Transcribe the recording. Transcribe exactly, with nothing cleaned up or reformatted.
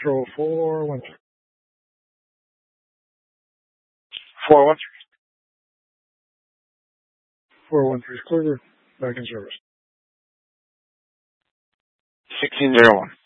Control four one three. four one three. four one three is clear. Back in service. sixteen zero one.